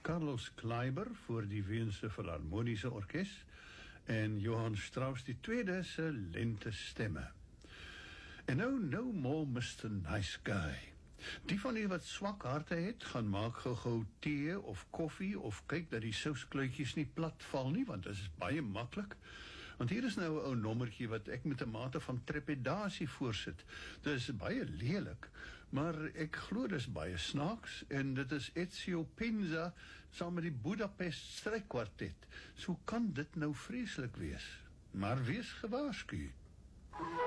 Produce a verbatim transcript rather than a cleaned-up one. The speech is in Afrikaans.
Carlos Kleiber voor die Weense Philharmoniese Orkes en Johann Strauss die tweede se lente stemme. En nou No More mister Nice Guy. Die van die wat swak harte het, gaan maak gou-gou thee of koffie of kyk dat die souskluitjies nie plat val nie, want dit is baie maklik. Want hier is nou 'n ou nommertjie wat ek met 'n mate van trepidasie voorsit. Dit is baie lelik, maar ek glo dis baie snaaks en dit is Ezio Pinza saam met die Budapest Strykkwartet. So kan dit nou vreeslik wees. Maar wees gewaarsku.